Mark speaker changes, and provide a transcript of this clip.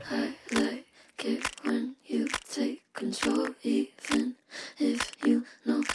Speaker 1: I like it when you take control, even if you know